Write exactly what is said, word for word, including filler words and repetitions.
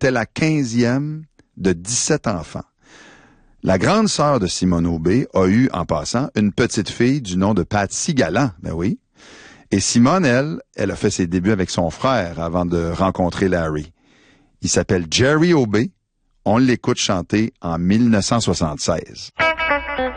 était la quinzième de dix-sept enfants. La grande sœur de Simone Aubé a eu, en passant, une petite fille du nom de Patsy Galland, ben oui. Et Simone, elle, elle a fait ses débuts avec son frère avant de rencontrer Larry. Il s'appelle Jerry Aubé. On l'écoute chanter en mille neuf cent soixante-seize.